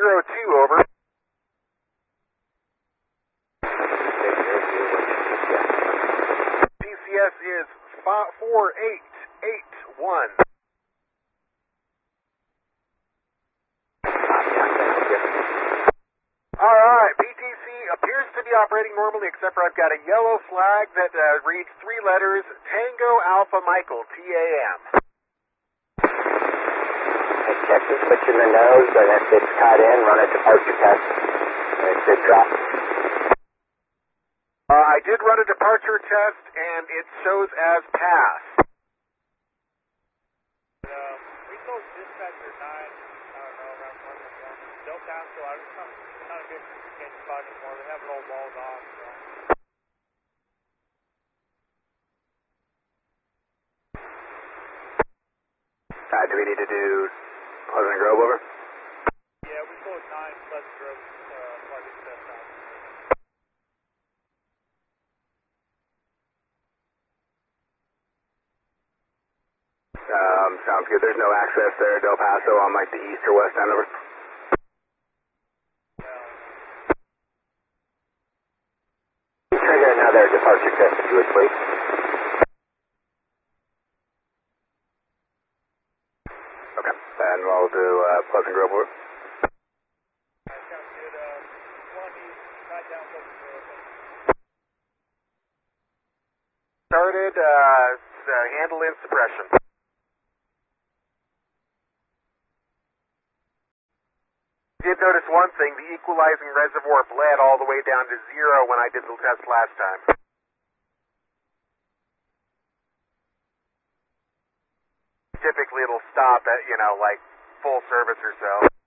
602, over. GCS is 4881. Alright, PTC appears to be operating normally, except for I've got a yellow flag that reads 3 letters, Tango Alpha Michael, TAM. Check the switch in the nose, and if it's cut in, run a departure test, and it should drop. I did run a departure test, and it shows as pass. We told dispatcher 9, I don't know, around 1 Del Paso, I was not a good communication spot anymore. They have it all walled off, so. Do we need to do Pleasant Grove, over? Yeah, we told 9 Pleasant Grove, target test out. Sounds good. There's no access there, Del Paso, on like the east or west end, over. Trigger another departure test, if you would, please. Okay, and we'll do Pleasant Grove, over. Sounds good. One east, right down Pleasant Grove. Started, handle in suppression. Did notice one thing, the equalizing reservoir bled all the way down to 0 when I did the test last time. Typically it'll stop at, like full service or so.